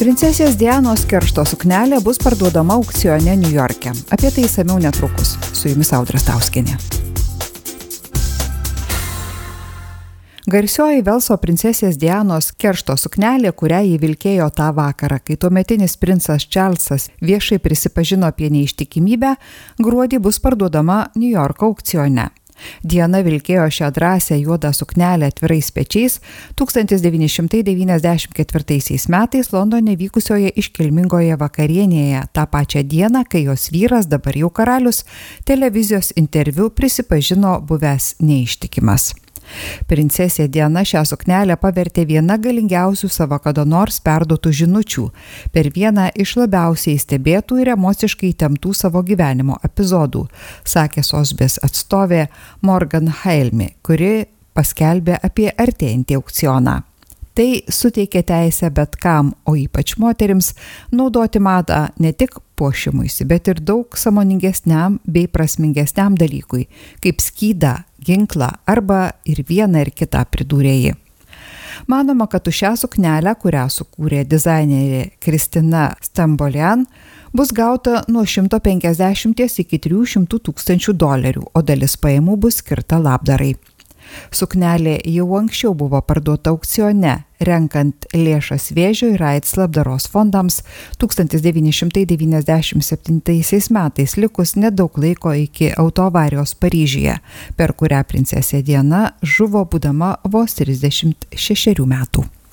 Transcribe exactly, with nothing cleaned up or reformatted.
Princesės Dianos keršto suknelė bus parduodama aukcione Niujorke. Apie tai išsamiau netrukus. Su jumis Audra Stauskienė. Garsioji Velso princesės Dianos keršto suknelė, kurią jį vilkėjo tą vakarą, kai tuometinis princas Čarlzas viešai prisipažino apie neištikimybę, gruodį bus parduodama Niujorko aukcione. Diana vilkėjo šią drąsią juodą suknelę atvirais pečiais tūkstantis devyni šimtai devyniasdešimt ketvirtaisiais metais Londone vykusioje iškilmingoje vakarienėje, tą pačią dieną, kai jos vyras, dabar jau karalius, televizijos interviu prisipažino buvęs neištikimas. Princesė Diana šią suknelę pavertė viena galingiausių savo kada nors perduotų žinučių per vieną iš labiausiai stebėtų ir emociškai įtemptų savo gyvenimo epizodų, sakė Sosbės atstovė Morgan Halme, kuri paskelbė apie artėjantį aukcioną. Tai suteikia teisę bet kam, o ypač moterims, naudoti madą ne tik puošimuisi, bet ir daug sąmoningesniam bei prasmingesniam dalykui, kaip skydą, ginklą arba ir vieną ir kitą, pridūrė ji. Manoma, kad už šią suknelę, kurią sukūrė dizainerė Kristina Stambolian, bus gauta nuo šimto penkiasdešimties iki trijų šimtų tūkstančių dolerių, o dalis pajamų bus skirta labdarai. Suknelė jau anksčiau buvo parduota aukcione, renkant lėšas vėžio ir AIDS labdaros fondams tūkstantis devyni šimtai devyniasdešimt septintaisiais metais, likus nedaug laiko iki autoavarijos Paryžiuje, per kurią princesė Diana žuvo būdama vos trisdešimt šešerių metų.